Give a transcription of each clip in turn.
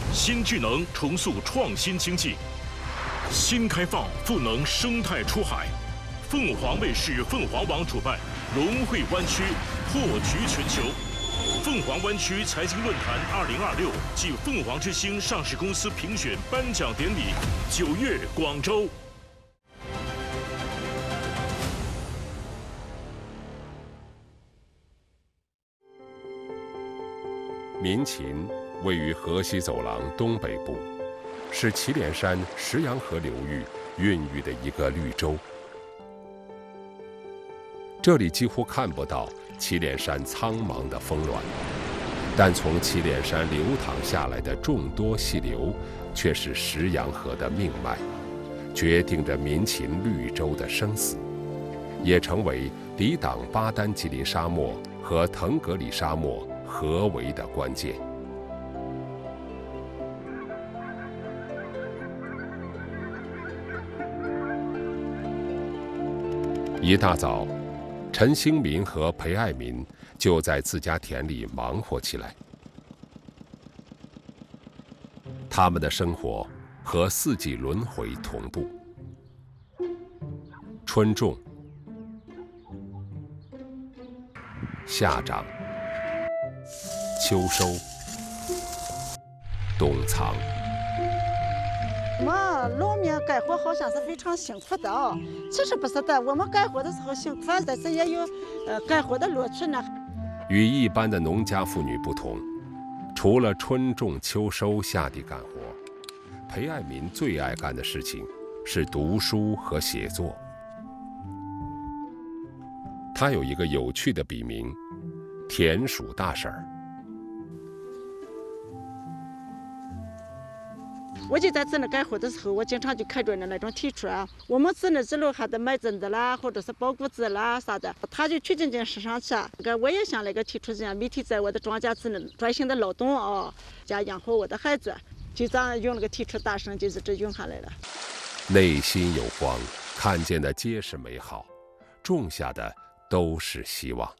新智能重塑创新经济，新开放赋能生态出海。凤凰卫视、凤凰网主办龙汇湾区破局全球。凤凰湾区财经论坛2026暨凤凰之星上市公司评选颁奖典礼9月广州。 民勤位于河西走廊东北部，是祁连山石洋河流域孕育的一个绿洲。这里几乎看不到祁连山苍茫的峰峦，但从祁连山流淌下来的众多细流，却是石洋河的命脉，决定着民勤绿洲的生死，也成为抵挡巴丹吉林沙漠和腾格里沙漠合围的关键。一大早，陈兴民和裴爱民就在自家田里忙活起来。他们的生活和四季轮回同步：春种、夏长、秋收、冬藏。 我们农民干活好像是非常辛苦的啊，其实不是的，我们干活的时候辛苦，但是也有干活的乐趣呢。 与一般的农家妇女不同，除了春种秋收下地干活，裴爱民最爱干的事情是读书和写作。他有一个有趣的笔名——田鼠大婶儿。 我就在这里干活的时候，我经常就看着那种提出啊，我们自那之路还得买粽子啦，或者是包谷子啦啥的，他就去进市上去。我也想那个提出这样，每天在我的庄稼之内专心的劳动啊，家养活我的孩子，就这样用那个提出大声，就是这用下来了。 内心有光，看见的皆是美好，种下的都是希望。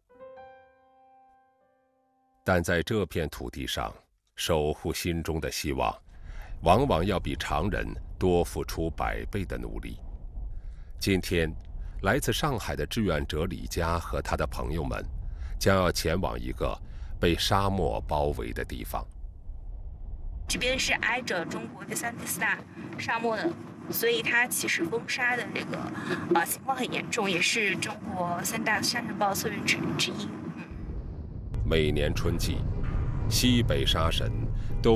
但在这片土地上，守护心中的希望，往往要比常人多付出100倍的努力。今天，来自上海的志愿者李佳和他的朋友们，将要前往一个被沙漠包围的地方。 这边是挨着中国第3、第4大沙漠的，所以它其实风沙的这个情况很严重，也是中国3大沙尘暴策源之一。 每年春季，西北沙尘都